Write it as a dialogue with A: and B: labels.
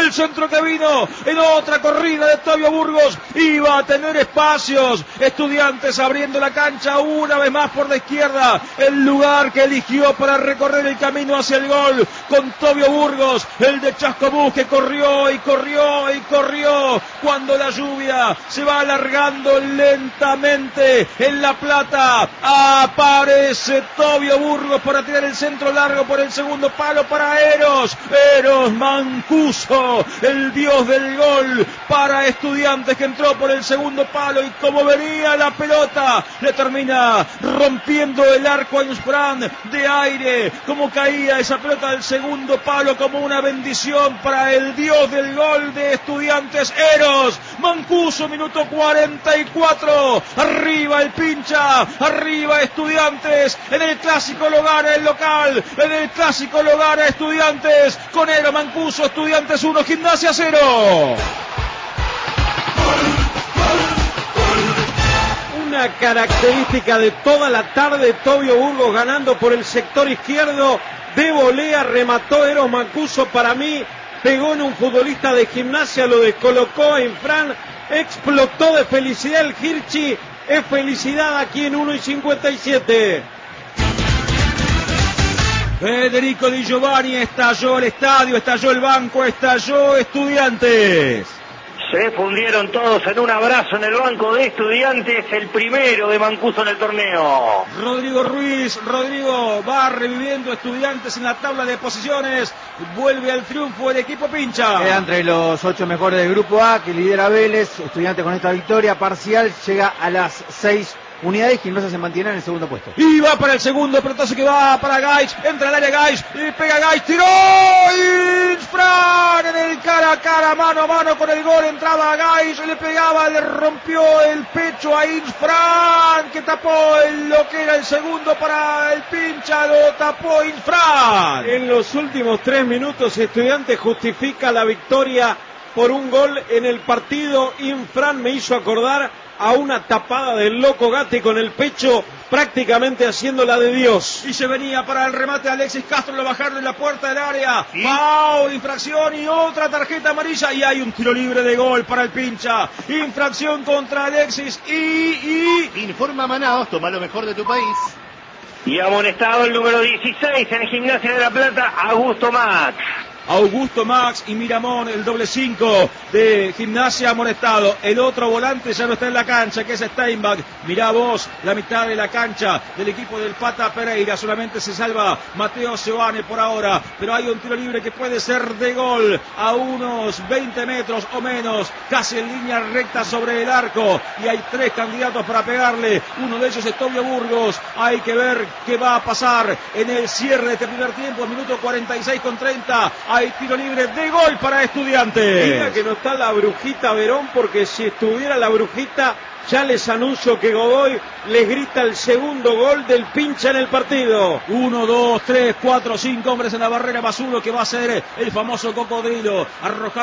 A: El centro que vino en otra corrida de Tobio Burgos. Iba a tener espacios. Estudiantes abriendo la cancha una vez más por la izquierda. El lugar que eligió para recorrer el camino hacia el gol. Con Tobio Burgos, el de Chascomús, que corrió y corrió y corrió. Cuando la lluvia se va alargando lentamente en La Plata, aparece Tobio Burgos para tirar el centro largo por el segundo palo para Eros Mancuso, el dios del gol para Estudiantes, que entró por el segundo palo y como venía la pelota le termina rompiendo el arco a Insfran de aire. Como caía esa pelota del segundo palo, como una bendición para el dios del gol de Estudiantes, Eros Mancuso. Minuto 44, arriba el pincha, arriba Estudiantes, en el clásico lo gana el local, en el clásico lo gana Estudiantes, con Eros Mancuso. Estudiantes 1, Gimnasia 0.
B: Una característica de toda la tarde, Tobio Burgos ganando por el sector izquierdo, de volea remató Eros Mancuso. Para mí pegó en un futbolista de Gimnasia, lo descolocó a Insfran, explotó de felicidad el Hirschi. Es felicidad aquí en 1:57.
A: Federico Di Giovanni, estalló el estadio, estalló el banco, estalló Estudiantes.
C: Se fundieron todos en un abrazo en el banco de Estudiantes, el primero de Mancuso en el torneo.
A: Rodrigo Ruiz, Rodrigo va reviviendo Estudiantes en la tabla de posiciones, vuelve al triunfo el equipo pincha.
D: Queda entre los 8 mejores del grupo A, que lidera Vélez. Estudiantes con esta victoria parcial llega a las 6 unidades. Gimnasia se mantiene en el segundo puesto.
A: Y va para el segundo pelotazo, que va para Gaich, entra al área Gaich, y pega Gaich, tiró, Insfran en el cara a cara, mano a mano con el gol, entraba a Gaich, le pegaba, le rompió el pecho a Insfran, que tapó lo que era el segundo para el pincha, lo tapó Insfran.
B: En los últimos 3 minutos Estudiantes justifica la victoria por un gol en el partido. Insfran me hizo acordar a una tapada del loco Gatti con el pecho, prácticamente haciéndola de Dios.
A: Y se venía para el remate Alexis Castro, lo bajaron en la puerta del área. ¡Foul! Infracción y otra tarjeta amarilla. Y hay un tiro libre de gol para el pincha. Infracción contra Alexis y...
E: Informa Manaos, toma lo mejor de tu país.
C: Y amonestado el número 16 en Gimnasia de La Plata, Augusto Max.
A: Augusto Max y Miramón, el doble 5 de Gimnasia, amonestado. El otro volante ya no está en la cancha, que es Steinbach. Mirá vos, la mitad de la cancha del equipo del Pata Pereira. Solamente se salva Mateo Seoane por ahora, pero hay un tiro libre que puede ser de gol a unos 20 metros o menos, casi en línea recta sobre el arco. Y hay 3 candidatos para pegarle. Uno de ellos es Tobio Burgos. Hay que ver qué va a pasar en el cierre de este primer tiempo, minuto 46:30. Hay tiro libre de gol para Estudiantes.
B: Diga que no está la brujita Verón, porque si estuviera la brujita, ya les anuncio que Godoy les grita el segundo gol del pincha en el partido.
A: 1, 2, 3, 4, 5 hombres en la barrera, más uno que va a ser el famoso cocodrilo. Arrojar